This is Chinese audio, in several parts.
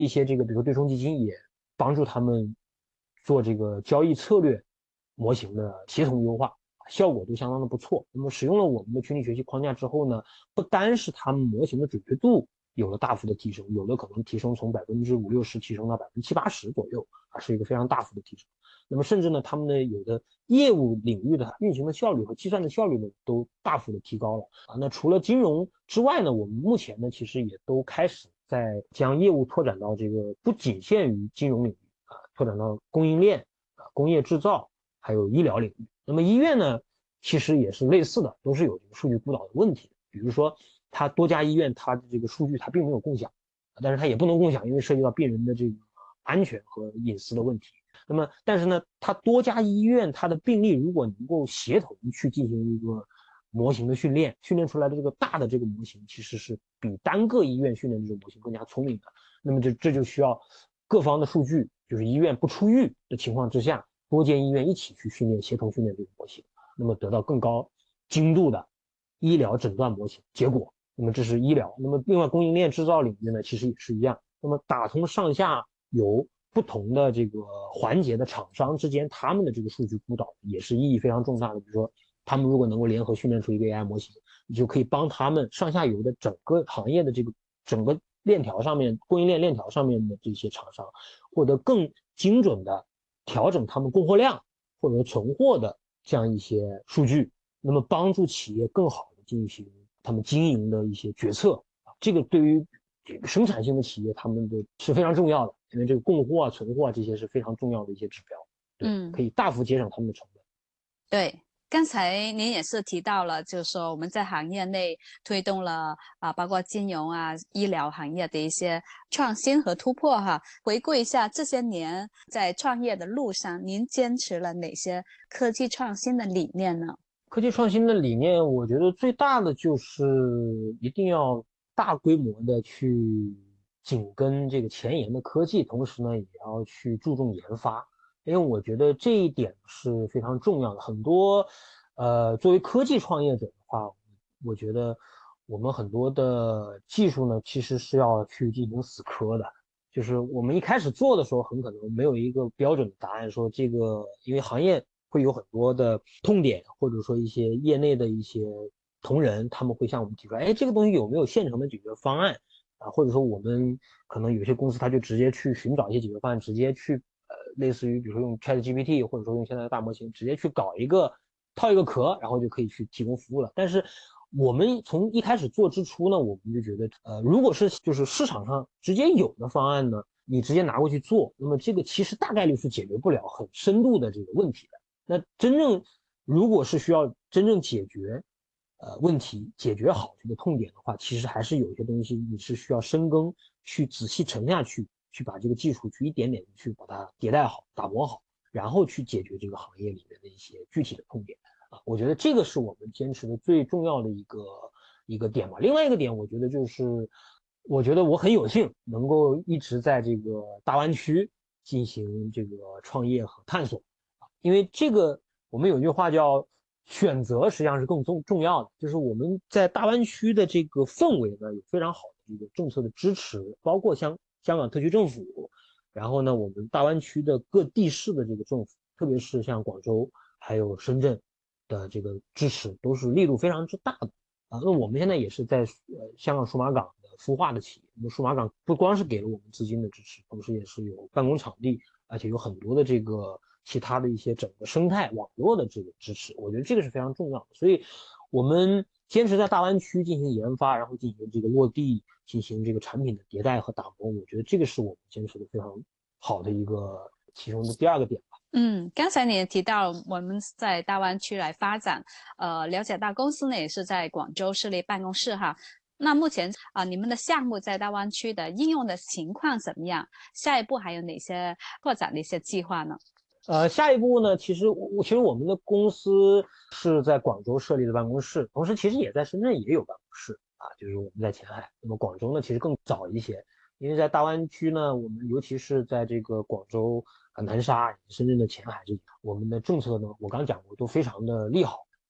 一些这个比如说对冲基金也帮助他们做这个交易策略模型的协同优化，效果都相当的不错。那么使用了我们的群体学习框架之后呢，不单是他们模型的准确度有了大幅的提升，有的可能提升从50%-60%提升到70%-80%左右，是一个非常大幅的提升。那么甚至呢，他们的有的业务领域的运行的效率和计算的效率呢，都大幅的提高了那除了金融之外呢，我们目前呢，其实也都开始在将业务拓展到这个不仅限于金融领域拓展到供应链工业制造还有医疗领域。那么医院呢，其实也是类似的，都是有这个数据孤岛的问题。比如说，它多家医院它的这个数据它并没有共享，但是它也不能共享，因为涉及到病人的这个安全和隐私的问题。那么，但是呢，它多家医院它的病例如果能够协同去进行一个模型的训练，训练出来的这个大的这个模型，其实是比单个医院训练的这种模型更加聪明的。那么这就需要各方的数据，就是医院不出狱的情况之下，多间医院一起去训练，协同训练这个模型，那么得到更高精度的医疗诊断模型结果。那么这是医疗。那么另外供应链制造领域呢，其实也是一样。那么打通上下游不同的这个环节的厂商之间，他们的这个数据孤岛也是意义非常重大的。比如说，他们如果能够联合训练出一个 AI 模型，你就可以帮他们上下游的整个行业的这个整个链条上面，供应链链条上面的这些厂商，获得更精准的调整他们供货量或者存货的这样一些数据，那么帮助企业更好的进行他们经营的一些决策。这个对于这个生产性的企业，他们的是非常重要的，因为这个供货存货这些是非常重要的一些指标，对，可以大幅节省他们的成本。 对，刚才您也是提到了，就是说我们在行业内推动了包括金融医疗行业的一些创新和突破哈。回顾一下这些年在创业的路上，您坚持了哪些科技创新的理念呢？ 科技创新的理念，我觉得最大的就是一定要大规模的去紧跟这个前沿的科技，同时呢，也要去注重研发，因为我觉得这一点是非常重要的。很多，作为科技创业者的话，我觉得我们很多的技术呢，其实是要去进行死磕的。就是我们一开始做的时候，很可能没有一个标准的答案，说这个因为行业会有很多的痛点，或者说一些业内的一些同仁，他们会向我们提出来，哎，这个东西有没有现成的解决方案或者说我们可能有些公司他就直接去寻找一些解决方案，直接去类似于比如说用 ChatGPT 或者说用现在的大模型，直接去搞一个套一个壳，然后就可以去提供服务了。但是我们从一开始做之初呢，我们就觉得，如果是就是市场上直接有的方案呢，你直接拿过去做，那么这个其实大概率是解决不了很深度的这个问题的。那真正如果是需要真正解决问题解决好这个痛点的话，其实还是有一些东西你是需要深耕，去仔细沉下去，去把这个技术去一点点的去把它迭代好、打磨好，然后去解决这个行业里面的一些具体的痛点。我觉得这个是我们坚持的最重要的一个点吧。另外一个点，我觉得就是，我觉得我很有幸能够一直在这个大湾区进行这个创业和探索，因为这个我们有句话叫选择实际上是更重要的，就是我们在大湾区的这个氛围呢有非常好的这个政策的支持，包括香港特区政府，然后呢我们大湾区的各地市的这个政府，特别是像广州还有深圳的这个支持都是力度非常之大的那我们现在也是在香港数码港的孵化的企业，我们数码港不光是给了我们资金的支持，同时也是有办公场地，而且有很多的这个其他的一些整个生态网络的这个支持，我觉得这个是非常重要的。所以，我们坚持在大湾区进行研发，然后进行这个落地，进行这个产品的迭代和打磨，我觉得这个是我们坚持的非常好的一个其中的第二个点吧。 刚才你也提到我们在大湾区来发展，了解到公司呢也是在广州设立办公室哈。那目前你们的项目在大湾区的应用的情况怎么样？下一步还有哪些拓展的一些计划呢？ 下一步呢，其实我们的公司是在广州设立的办公室，同时其实也在深圳也有办公室就是我们在前海。那么广州呢，其实更早一些，因为在大湾区呢，我们尤其是在这个广州南沙、深圳的前海这里，我们的政策呢，我刚讲过都非常的利好，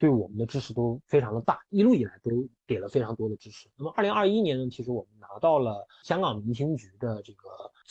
对我们的支持都非常的大，一路以来都给了非常多的支持。那么2021年呢，其实我们拿到了香港民情局的这个